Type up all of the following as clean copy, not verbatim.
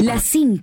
Las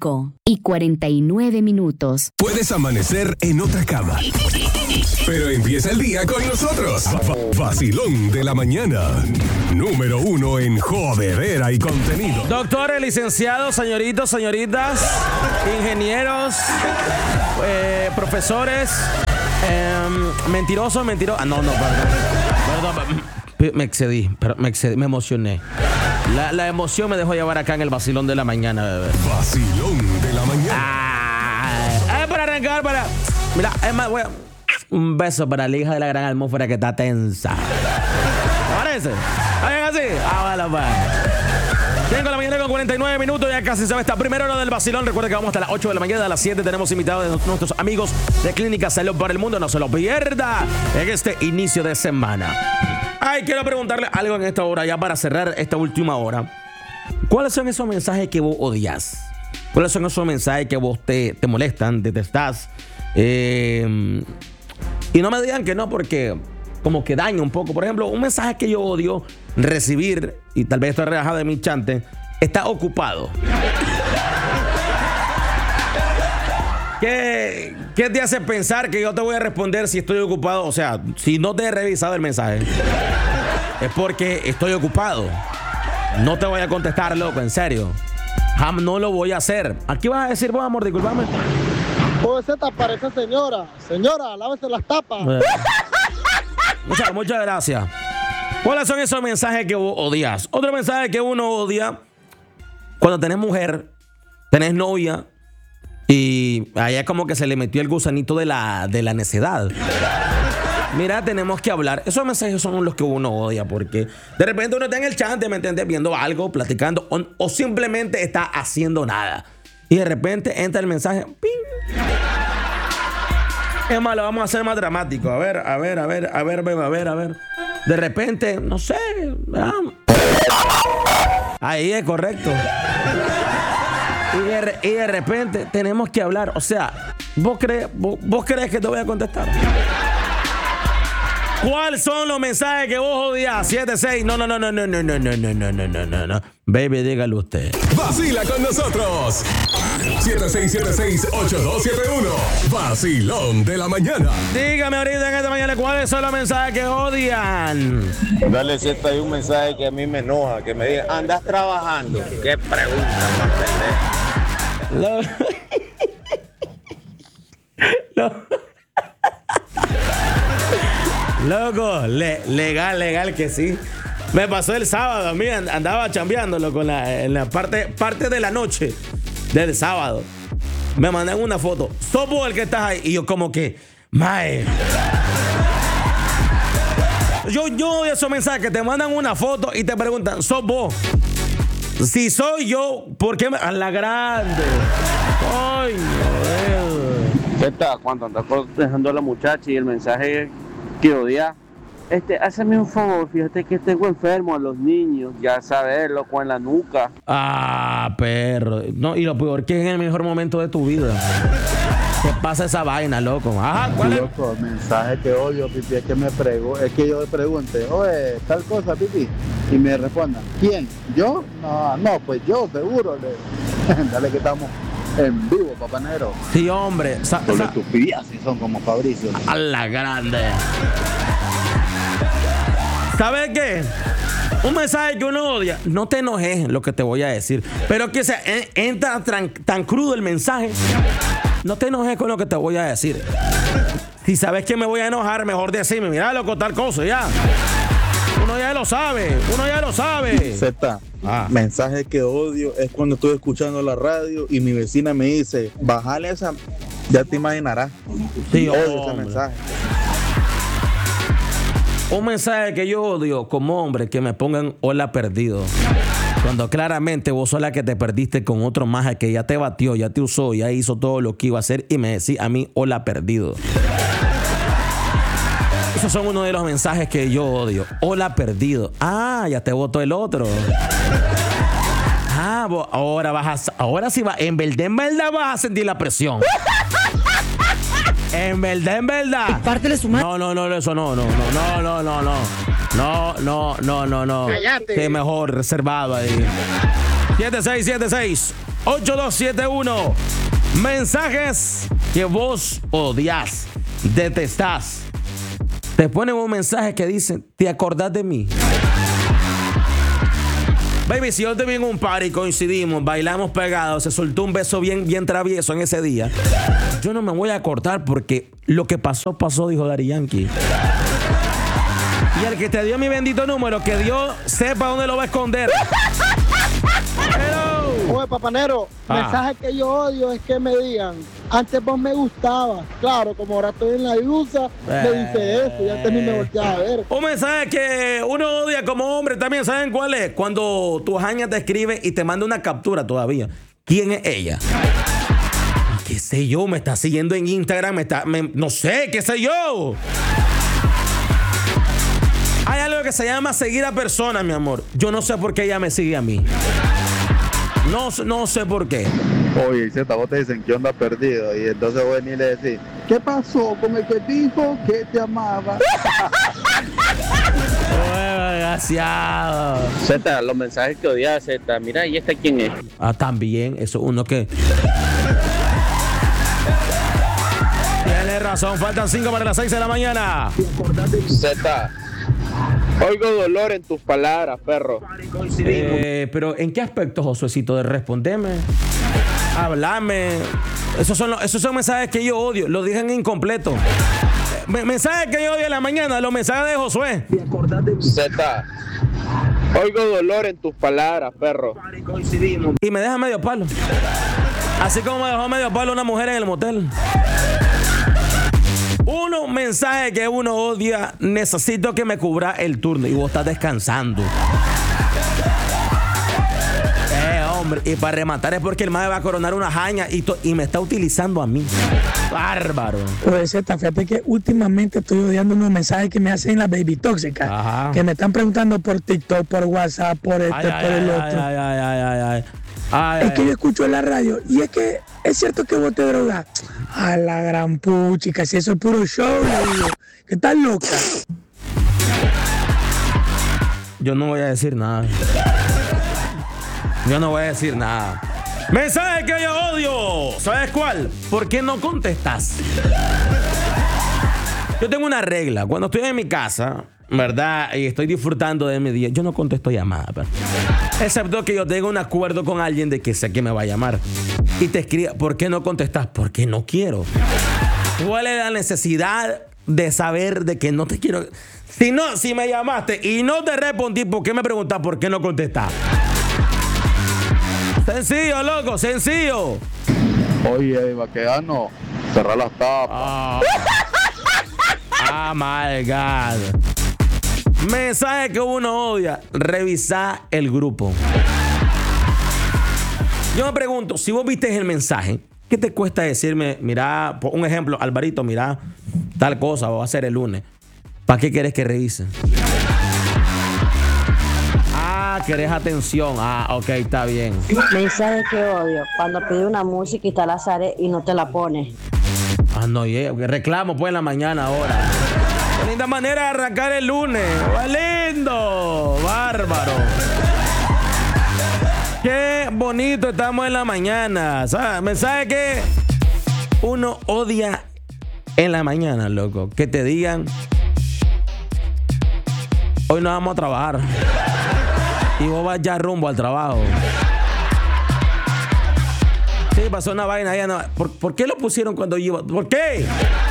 5:49. Puedes amanecer en otra cama, pero empieza el día con nosotros. Vacilón de la mañana. Número 1 en jodedera y contenido. Doctores, licenciados, señoritos, señoritas, ingenieros, profesores, mentirosos. No, perdón. Me excedí, me emocioné. La emoción me dejó llevar acá en el vacilón de la mañana, bebé. Vacilón de la mañana. Para arrancar, mira, es más, un beso para la hija de la gran atmósfera que está tensa. ¿Te parece? ¿Alguien así? Bueno, pues. 5 de la mañana con 49 minutos, ya casi se va esta primera hora del vacilón. Recuerda que vamos hasta las 8 de la mañana, a las 7 tenemos invitados de nuestros amigos de Clínica Salud para el Mundo. No se lo pierda en este inicio de semana. Quiero preguntarle algo en esta hora, ya para cerrar esta última hora. ¿Cuáles son esos mensajes que vos odias? ¿Cuáles son esos mensajes que vos te molestan, detestás? Y no me digan que no, porque como que daña un poco. Por ejemplo, un mensaje que yo odio recibir, y tal vez estoy relajado de mi chante, está ocupado. ¿Qué te hace pensar que yo te voy a responder si estoy ocupado? O sea, si no te he revisado el mensaje, es porque estoy ocupado. No te voy a contestar, loco, en serio. No lo voy a hacer. ¿Aquí vas a decir vos, amor? Disculpame. Z, parece señora. Señora, lávese las tapas. Muchas gracias. ¿Cuáles son esos mensajes que vos odias? Otro mensaje que uno odia cuando tenés mujer, tenés novia, y allá como que se le metió el gusanito de la necedad. Mira, tenemos que hablar. Esos mensajes son los que uno odia, porque de repente uno está en el chante, ¿me entiendes? Viendo algo, platicando, o simplemente está haciendo nada. Y de repente entra el mensaje, ¡ping! Es más, lo vamos a hacer más dramático. A ver. De repente, no sé. Ahí es correcto. Y de repente tenemos que hablar. O sea, ¿vos crees que te voy a contestar? ¿Cuáles son los mensajes que vos odias? 76. No. Baby, dígalo usted. Vacila con nosotros. 76768271. Vacilón de la mañana. Dígame ahorita en esta mañana cuáles son los mensajes que odian. Dale, cierto, hay un mensaje que a mí me enoja, que me diga, andas trabajando. ¿Qué pregunta, Loco, legal que sí. Me pasó el sábado, a mí andaba chambeando, loco, en la parte de la noche del sábado. Me mandan una foto. ¿Sos vos el que estás ahí? Y yo como que, mae. Yo odio esos mensajes que te mandan una foto y te preguntan, ¿sos vos? Si soy yo, ¿por qué a la grande? Ay, Z, cuando andas dejando a la muchacha y el mensaje que odia, hazme un favor, fíjate que tengo enfermo a los niños, ya sabes, loco, en la nuca. Perro. No, y lo peor que es en el mejor momento de tu vida. ¿Qué pasa esa vaina, loco? Ajá, ¿cuál es? Loco, mensaje que odio, pipi, es que yo le pregunte, oye, tal cosa, pipi, y me respondan, ¿quién? ¿Yo? No, pues yo, seguro. Dale que estamos en vivo, papá negro. Sí, hombre. Son estupidez, si son como Fabricio. A la grande. ¿Sabes qué? Un mensaje que uno odia. No te enojes lo que te voy a decir, pero que entra tan crudo el mensaje. No te enojes con lo que te voy a decir. Si sabes que me voy a enojar, mejor decirme, mira, loco, tal cosa, ya. Uno ya lo sabe. Z, mensaje que odio es cuando estoy escuchando la radio y mi vecina me dice, bájale esa, ya te imaginarás. Sí, odio ese mensaje. Un mensaje que yo odio como hombre, que me pongan hola perdido. Cuando claramente vos sos la que te perdiste con otro maje que ya te batió, ya te usó, ya hizo todo lo que iba a hacer y me decís a mí hola perdido. Esos son uno de los mensajes que yo odio. Hola perdido. Ya te votó el otro. Ahora sí va. En verdad vas a sentir la presión. En verdad. Pártele su madre. No, eso no. No. Cállate. Que mejor reservado ahí. 7676 8271. Mensajes que vos odias, detestás. Te ponen un mensaje que dice, ¿te acordás de mí? Baby, si yo te vi en un party, coincidimos, bailamos pegados, se soltó un beso bien travieso en ese día, yo no me voy a acordar porque lo que pasó, dijo Daddy Yankee. Y el que te dio mi bendito número, que Dios sepa dónde lo va a esconder. Oye, papanero, mensaje que yo odio es que me digan, antes vos me gustabas. Claro, como ahora estoy en la ilusa, me dice eso y antes ni me volteaba a ver. Un mensaje que uno odia como hombre también, ¿saben cuál es? Cuando tu jaña te escribe y te manda una captura todavía. ¿Quién es ella? ¿Qué sé yo? Me está siguiendo en Instagram, no sé, qué sé yo. Hay algo que se llama seguir a personas, mi amor. Yo no sé por qué ella me sigue a mí. No sé por qué. Oye, Z, vos te dicen que anda perdido y entonces vos venís y le decís, ¿qué pasó con el que dijo que te amaba? Desgraciado. Z, los mensajes que odias, Z. Mira, ¿y este quién es? También, eso uno que... Tiene razón, faltan 5 para las 6 de la mañana. Z, oigo dolor en tus palabras, perro. Pero ¿en qué aspecto, Josuecito? De responderme, hablarme. Esos son mensajes que yo odio. Los dejan incompletos. Mensajes que yo odio en la mañana, los mensajes de Josué. Z, oigo dolor en tus palabras, perro. Y me deja medio palo. Así como me dejó medio palo una mujer en el motel. Uno, mensaje que uno odia, necesito que me cubra el turno y vos estás descansando. Hombre, y para rematar es porque el mae va a coronar una jaña y me está utilizando a mí. Bárbaro. Oye, Z, fíjate que últimamente estoy odiando unos mensajes que me hacen las baby tóxicas. Ajá. Que me están preguntando por TikTok, por WhatsApp, por por el otro. Es que yo escucho en la radio y es que es cierto que vos te drogas. A la gran puchica, si eso es puro show, le digo, que estás loca. Yo no voy a decir nada. Yo no voy a decir nada. Mensaje que yo odio. ¿Sabes cuál? ¿Por qué no contestas? Yo tengo una regla. Cuando estoy en mi casa, ¿verdad? Y estoy disfrutando de mi día, yo no contesto llamadas, pero... excepto que yo tengo un acuerdo con alguien de que sé que me va a llamar. Y te escribe, ¿por qué no contestas? Porque no quiero. ¿Cuál es la necesidad de saber de que no te quiero? Si me llamaste y no te respondí, ¿por qué me preguntas por qué no contestas? Sencillo, loco, sencillo. Oye, vaqueano, cerrar las tapas. My God. Mensaje que uno odia, revisar el grupo. Yo me pregunto, si vos viste el mensaje, ¿qué te cuesta decirme, mira, por un ejemplo, Alvarito, mira, tal cosa va a ser el lunes? ¿Para qué querés que revise? ¿Querés atención? Ok, está bien. Mensaje que odio, cuando pide una música y te la sale y no te la pones. No, reclamo pues en la mañana ahora. Qué linda manera de arrancar el lunes. ¡Lindo! ¡Bárbaro! Qué bonito estamos en la mañana. ¿Sabes? Mensaje que uno odia en la mañana, loco. Que te digan, hoy no vamos a trabajar. Y vos vas ya rumbo al trabajo. Sí, pasó una vaina. Ya no. ¿Por qué lo pusieron cuando yo iba? ¿Por qué?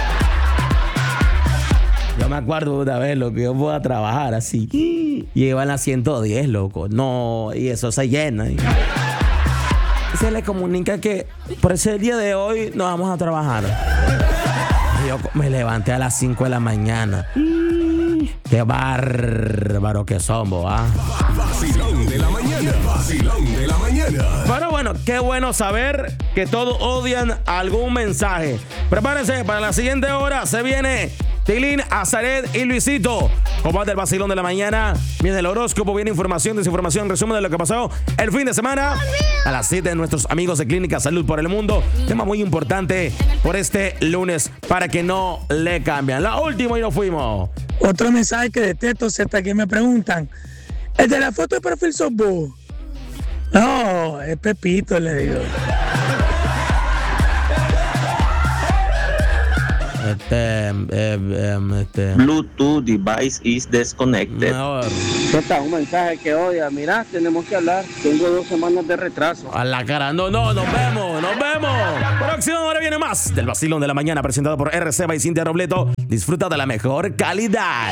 Yo me acuerdo de una vez, lo que yo voy a trabajar así. Y iban a 110, loco. No, y eso se llena. Y se le comunica que por ese día de hoy no vamos a trabajar. Y yo me levanté a las 5 de la mañana. Qué bárbaro que somos, ¿ah? Vacilón de la mañana. Vacilón de la mañana. Pero bueno, qué bueno saber que todos odian algún mensaje. Prepárense para la siguiente hora. Se viene Tilín, Azaret y Luisito. Combate el vacilón de la mañana. Viene el horóscopo, viene información, desinformación, resumen de lo que pasó el fin de semana. A las 7 de nuestros amigos de Clínica Salud por el Mundo. Tema muy importante por este lunes para que no le cambien. La última y nos fuimos. Otro mensaje que detesto, Z, que me preguntan, ¿el de la foto de perfil sos vos? No, es Pepito, le digo. Bluetooth device is disconnected. No, ¿Qué tal? Un mensaje que odia. Mira, tenemos que hablar. Tengo 2 semanas de retraso. a la cara. No, nos vemos. Próximo, ahora viene más del vacilón de la mañana presentado por RC by Cintia Robleto. Disfruta de la mejor calidad.